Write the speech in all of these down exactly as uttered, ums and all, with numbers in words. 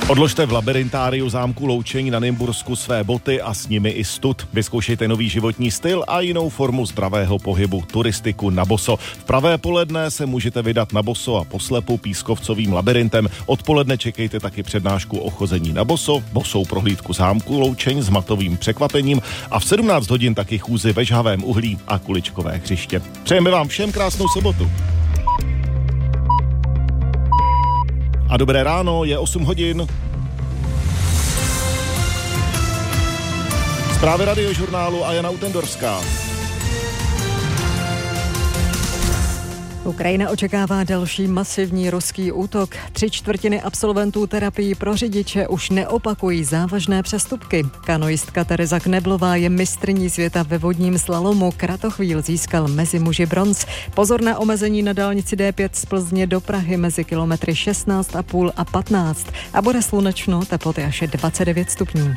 Odložte v labyrintáriu zámku Loučeň na Nymbursku své boty a s nimi i stud. Vyzkoušejte nový životní styl a jinou formu zdravého pohybu, turistiku na boso. V pravé poledne se můžete vydat na boso a poslepu pískovcovým labirintem. Odpoledne čekejte taky přednášku o chození na boso, bosou prohlídku zámku Loučeň s matovým překvapením a v sedmnáct hodin taky chůzi ve žhavém uhlí a kuličkové hřiště. Přejeme vám všem krásnou sobotu. A dobré ráno, je osm hodin. Zprávy Radiožurnálu a Jana Utendorská. Ukrajina očekává další masivní ruský útok. Tři čtvrtiny absolventů terapii pro řidiče už neopakují závažné přestupky. Kanoistka Tereza Kneblová je mistryní světa ve vodním slalomu. Kratochvíl získal mezi muži bronz. Pozor na omezení na dálnici D pět z Plzně do Prahy mezi kilometry šestnáct a půl a patnáct. A bude slunečno, teploty až dvacet devět stupňů.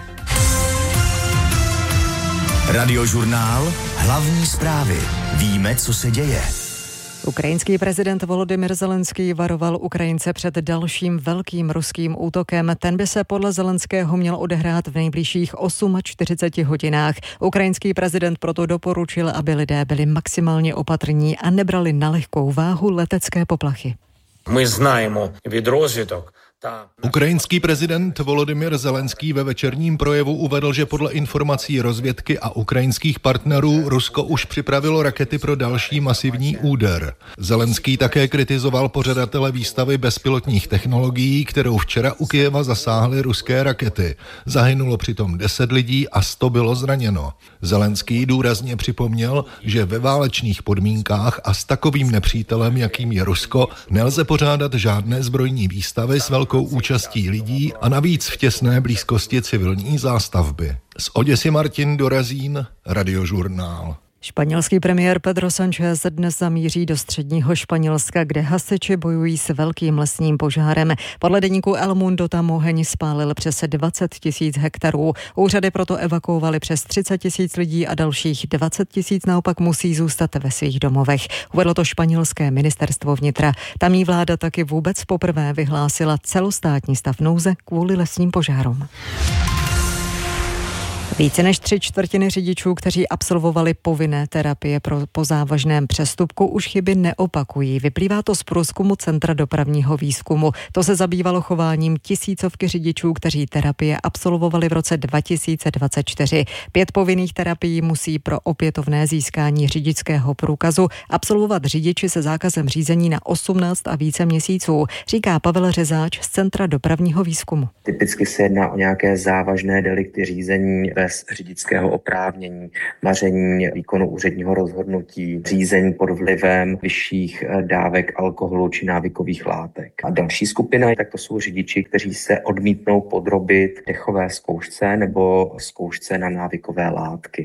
Radiožurnál, hlavní zprávy. Víme, co se děje. Ukrajinský prezident Volodymyr Zelenský varoval Ukrajince před dalším velkým ruským útokem. Ten by se podle Zelenského měl odehrát v nejbližších čtyřiceti osmi hodinách. Ukrajinský prezident proto doporučil, aby lidé byli maximálně opatrní a nebrali na lehkou váhu letecké poplachy. My známe від розвідок. Ukrajinský prezident Volodymyr Zelenský ve večerním projevu uvedl, že podle informací rozvědky a ukrajinských partnerů Rusko už připravilo rakety pro další masivní úder. Zelenský také kritizoval pořadatele výstavy bezpilotních technologií, kterou včera u Kyjeva zasáhly ruské rakety. Zahynulo přitom deset lidí a sto bylo zraněno. Zelenský důrazně připomněl, že ve válečných podmínkách a s takovým nepřítelem, jakým je Rusko, nelze pořádat žádné zbrojní výstavy s velkou účastí lidí a navíc v těsné blízkosti civilní zástavby. Z Oděsy Martin Dorazín, Radiožurnál. Španělský premiér Pedro Sánchez dnes zamíří do středního Španělska, kde hasiči bojují s velkým lesním požárem. Podle deníku El Mundo tam oheň spálil přes dvacet tisíc hektarů. Úřady proto evakuovali přes třicet tisíc lidí a dalších dvacet tisíc naopak musí zůstat ve svých domovech. Uvedlo to španělské ministerstvo vnitra. Tamní vláda taky vůbec poprvé vyhlásila celostátní stav nouze kvůli lesním požárům. Více než tři čtvrtiny řidičů, kteří absolvovali povinné terapie pro, po závažném přestupku, už chyby neopakují. Vyplývá to z průzkumu Centra dopravního výzkumu. To se zabývalo chováním tisícovky řidičů, kteří terapie absolvovali v roce dva tisíce dvacet čtyři. Pět povinných terapií musí pro opětovné získání řidičského průkazu absolvovat řidiči se zákazem řízení na osmnáct a více měsíců, říká Pavel Řezáč z Centra dopravního výzkumu. Typicky se jedná o nějaké závažné delikty řízení bez řidičského oprávnění, maření výkonu úředního rozhodnutí, řízení pod vlivem vyšších dávek alkoholu či návykových látek. A další skupina, tak to jsou řidiči, kteří se odmítnou podrobit dechové zkoušce nebo zkoušce na návykové látky.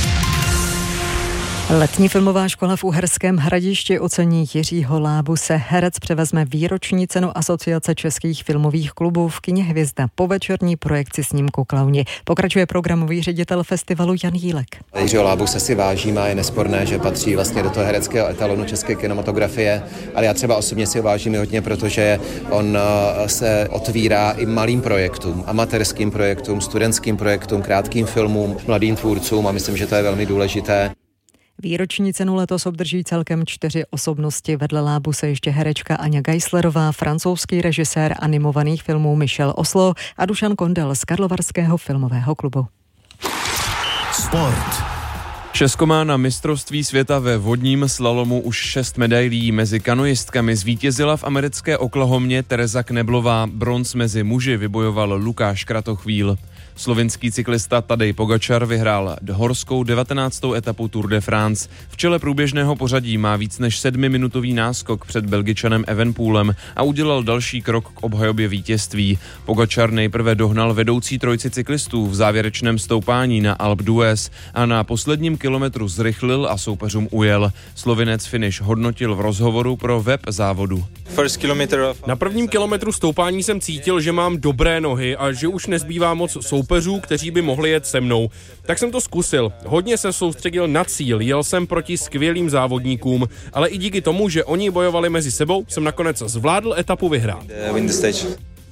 Letní filmová škola v Uherském Hradišti ocení Jiřího Lábuse. Herec převezme výroční cenu Asociace českých filmových klubů v kině Hvězda po večerní projekci snímku Klauni. Pokračuje programový ředitel festivalu Jan Jílek. Jiřího Lábuse si vážím a je nesporné, že patří vlastně do toho hereckého etalonu české kinematografie, ale já třeba osobně si ho vážím hodně, protože on se otvírá i malým projektům, amatérským projektům, studentským projektům, krátkým filmům, mladým tvůrcům a myslím, že to je velmi důležité. Výroční cenu letos obdrží celkem čtyři osobnosti. Vedle Lábuse ještě herečka Aňa Geislerová, francouzský režisér animovaných filmů Michel Oslo a Dušan Kondel z Karlovarského filmového klubu. Sport. Česko má na mistrovství světa ve vodním slalomu už šest medailí. Mezi kanoistkami zvítězila v americké Oklahomě Tereza Kneblová. Bronz mezi muži vybojoval Lukáš Kratochvíl. Slovinský cyklista Tadej Pogačar vyhrál horskou devatenáctou etapu Tour de France. V čele průběžného pořadí má víc než sedmiminutový náskok před Belgičanem Evenepoelem a udělal další krok k obhajobě vítězství. Pogačar nejprve dohnal vedoucí trojici cyklistů v závěrečném stoupání na Alpe d'Huez a na posledním kilometru zrychlil a soupeřům ujel. Slovinec finish hodnotil v rozhovoru pro web závodu. Na prvním kilometru stoupání jsem cítil, že mám dobré nohy a že už nezbývá moc soupeřů, kteří by mohli jet se mnou. Tak jsem to zkusil. Hodně se soustředil na cíl, jel jsem proti skvělým závodníkům, ale i díky tomu, že oni bojovali mezi sebou, jsem nakonec zvládl etapu vyhrát.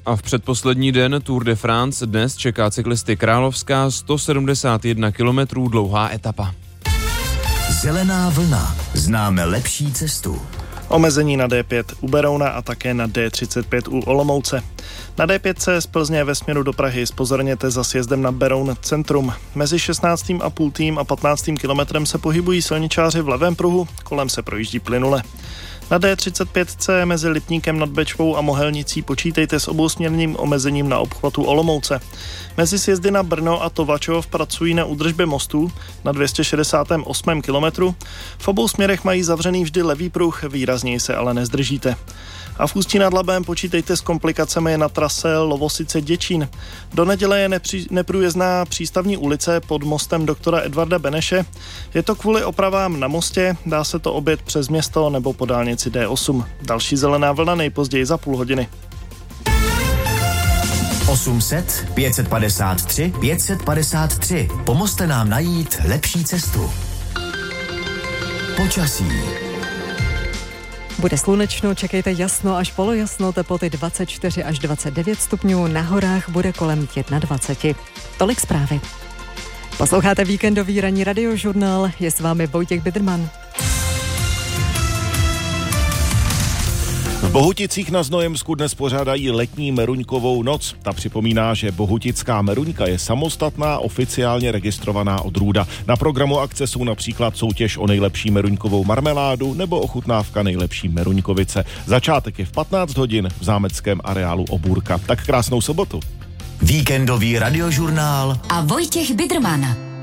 A v předposlední den Tour de France dnes čeká cyklisty Královská sto sedmdesát jedna kilometrů dlouhá etapa. Zelená vlna. Známe lepší cestu. Omezení na D pět u Berouna a také na D třicet pět u Olomouce. Na D pět z Plzně ve směru do Prahy zpozorněte za sjezdem na Beroun centrum. Mezi šestnáctým a půl a patnáctým kilometrem se pohybují silničáři v levém pruhu, kolem se projíždí plynule. Na D třicet pět mezi Lipníkem nad Bečvou a Mohelnicí počítejte s obousměrným omezením na obchvatu Olomouce. Mezi sjezdy na Brno a Tovačov pracují na údržbě mostů na dvě stě šedesát osm kilometrů. V obou směrech mají zavřený vždy levý pruh, výrazněji se ale nezdržíte. A v Ústí nad Labem počítejte s komplikacemi na trase Lovosice-Děčín. Do neděle je nepří, neprůjezdná přístavní ulice pod mostem doktora Edvarda Beneše. Je to kvůli opravám na mostě, dá se to objet přes město nebo po dálnici D osm. Další zelená vlna nejpozději za půl hodiny. osm set pět set padesát tři pět set padesát tři. Pomozte nám najít lepší cestu. Počasí. Bude slunečno, čekejte jasno až polojasno, teploty dvacet čtyři až dvacet devět stupňů, na horách bude kolem dvacet jedna. Tolik zprávy. Posloucháte víkendový ranní radiožurnál, je s vámi Vojtěch Bidrman. V Bohuticích na Znojemsku dnes pořádají letní Meruňkovou noc. Ta připomíná, že bohutická meruňka je samostatná, oficiálně registrovaná odrůda. Na programu akce jsou například soutěž o nejlepší meruňkovou marmeládu nebo ochutnávka nejlepší meruňkovice. Začátek je v patnáct hodin v zámeckém areálu Obůrka. Tak krásnou sobotu. Víkendový radiožurnál a Vojtěch Bidrman.